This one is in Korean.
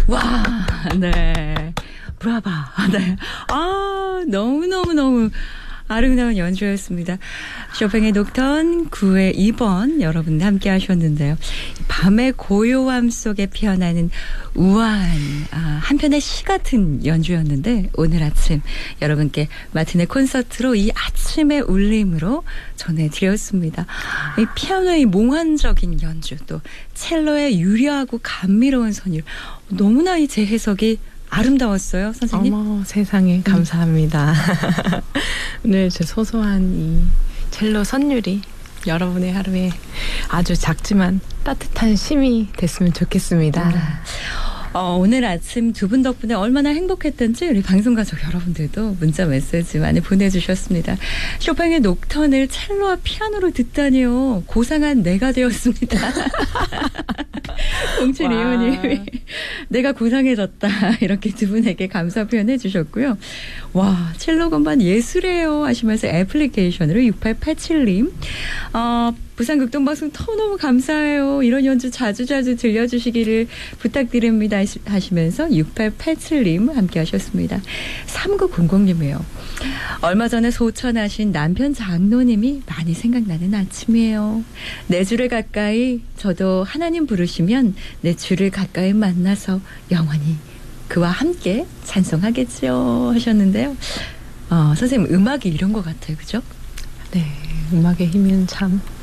와, 네. 브라바. 네. 아, 너무너무너무 아름다운 연주였습니다. 쇼팽의 녹턴 9회 2번 여러분 함께 하셨는데요. 밤의 고요함 속에 피어나는 우아한 한편의 시 같은 연주였는데 오늘 아침 여러분께 마틴의 콘서트로 이 아침의 울림으로 전해드렸습니다. 이 피아노의 몽환적인 연주 또 첼로의 유려하고 감미로운 선율 너무나 이 재해석이 아름다웠어요, 선생님. 어머 세상에 감사합니다. 오늘 제 소소한 이 첼로 선율이 여러분의 하루에 아주 작지만 따뜻한 쉼이 됐으면 좋겠습니다. 오늘 아침 두 분 덕분에 얼마나 행복했던지 우리 방송가족 여러분들도 문자 메시지 많이 보내주셨습니다. 쇼팽의 녹턴을 첼로와 피아노로 듣다니요. 고상한 내가 되었습니다. 0725님이 내가 고상해졌다 이렇게 두 분에게 감사 표현해 주셨고요. 와 첼로 건반 예술이에요 하시면서 애플리케이션으로 6887님 부산 극동방송 너무 감사해요. 이런 연주 자주자주 들려주시기를 부탁드립니다 하시면서 6887님 함께 하셨습니다. 3900님이에요. 얼마 전에 소천하신 남편 장로님이 많이 생각나는 아침이에요. 내 주를 가까이 저도 하나님 부르시면 내 주를 가까이 만나서 영원히 그와 함께 찬송하겠죠 하셨는데요. 선생님 음악이 이런 것 같아요. 그죠? 네. 음악의 힘은 참